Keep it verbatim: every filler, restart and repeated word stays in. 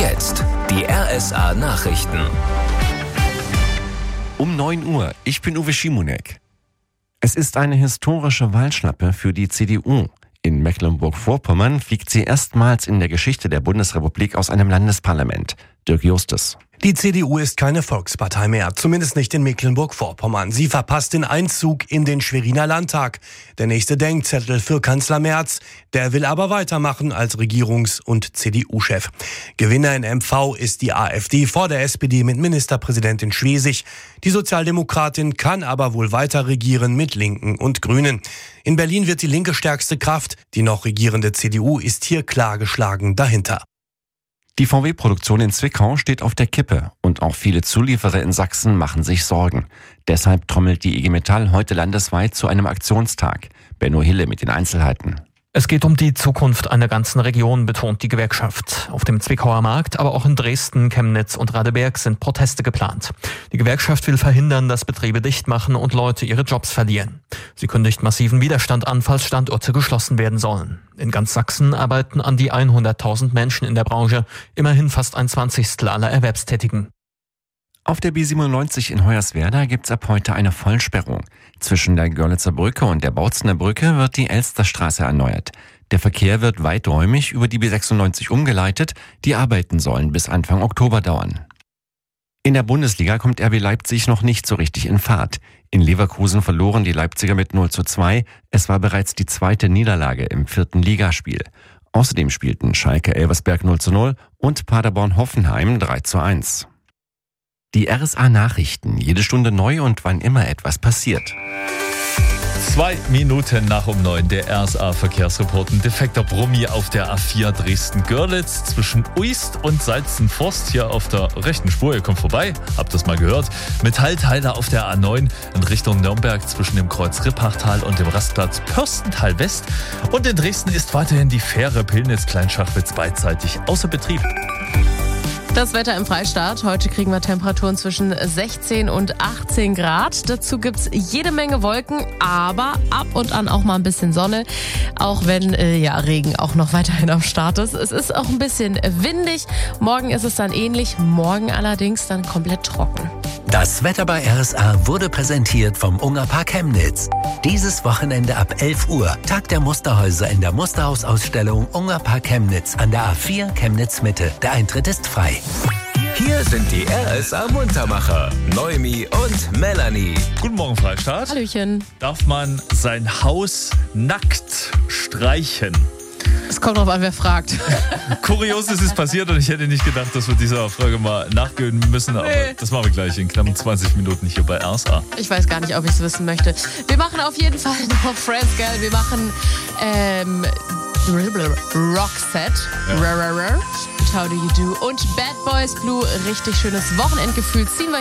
jetzt die R S A Nachrichten. Um neun Uhr, ich bin Uwe Schimonek. Es ist eine historische Wahlschlappe für die C D U. In Mecklenburg-Vorpommern fliegt sie erstmals in der Geschichte der Bundesrepublik aus einem Landesparlament. Dirk Justus. Die C D U ist keine Volkspartei mehr, zumindest nicht in Mecklenburg-Vorpommern. Sie verpasst den Einzug in den Schweriner Landtag. Der nächste Denkzettel für Kanzler Merz. Der will aber weitermachen als Regierungs- und C D U-Chef. Gewinner in M V ist die AfD vor der S P D mit Ministerpräsidentin Schwesig. Die Sozialdemokratin kann aber wohl weiter regieren mit Linken und Grünen. In Berlin wird die Linke stärkste Kraft. Die noch regierende C D U ist hier klar geschlagen dahinter. Die V W-Produktion in Zwickau steht auf der Kippe und auch viele Zulieferer in Sachsen machen sich Sorgen. Deshalb trommelt die I G Metall heute landesweit zu einem Aktionstag. Benno Hille mit den Einzelheiten. Es geht um die Zukunft einer ganzen Region, betont die Gewerkschaft. Auf dem Zwickauer Markt, aber auch in Dresden, Chemnitz und Radeberg sind Proteste geplant. Die Gewerkschaft will verhindern, dass Betriebe dicht machen und Leute ihre Jobs verlieren. Sie kündigt massiven Widerstand an, falls Standorte geschlossen werden sollen. In ganz Sachsen arbeiten an die hunderttausend Menschen in der Branche, immerhin fast ein Zwanzigstel aller Erwerbstätigen. Auf der B siebenundneunzig in Hoyerswerda gibt's ab heute eine Vollsperrung. Zwischen der Görlitzer Brücke und der Bautzener Brücke wird die Elsterstraße erneuert. Der Verkehr wird weiträumig über die B sechsundneunzig umgeleitet. Die Arbeiten sollen bis Anfang Oktober dauern. In der Bundesliga kommt R B Leipzig noch nicht so richtig in Fahrt. In Leverkusen verloren die Leipziger mit null zu zwei. Es war bereits die zweite Niederlage im vierten Ligaspiel. Außerdem spielten Schalke Elversberg null zu null und Paderborn Hoffenheim drei zu eins. Die R S A Nachrichten, jede Stunde neu und wann immer etwas passiert. Zwei Minuten nach um neun, der R S A-Verkehrsreport. Ein defekter Brummi auf der A vier Dresden-Görlitz zwischen Uist und Salzenforst hier auf der rechten Spur. Ihr kommt vorbei, habt das mal gehört. Metallteile auf der A neun in Richtung Nürnberg zwischen dem Kreuz Rippachtal und dem Rastplatz Pörstental West. Und in Dresden ist weiterhin die Fähre Pillnitz-Kleinschachwitz beidseitig außer Betrieb. Das Wetter im Freistaat. Heute kriegen wir Temperaturen zwischen sechzehn und achtzehn Grad. Dazu gibt's jede Menge Wolken, aber ab und an auch mal ein bisschen Sonne. Auch wenn äh, ja Regen auch noch weiterhin am Start ist. Es ist auch ein bisschen windig. Morgen ist es dann ähnlich. Morgen allerdings dann komplett trocken. Das Wetter bei R S A wurde präsentiert vom Ungerpark Chemnitz. Dieses Wochenende ab elf Uhr Tag der Musterhäuser in der Musterhausausstellung Ungerpark Chemnitz an der A vier Chemnitz Mitte. Der Eintritt ist frei. Hier sind die R S A Muntermacher, Noemi und Melanie. Guten Morgen, Freistaat. Hallöchen. Darf man sein Haus nackt streichen? Es kommt drauf an, wer fragt. Kurioses ist passiert und ich hätte nicht gedacht, dass wir dieser Frage mal nachgehen müssen. Aber Nee. das machen wir gleich in knapp zwanzig Minuten hier bei R S A. Ich weiß gar nicht, ob ich es wissen möchte. Wir machen auf jeden Fall noch Friends, gell? Wir machen ähm, Roxette. Ja. How do you do? Und Bad Boys Blue. Richtig schönes Wochenendgefühl ziehen wir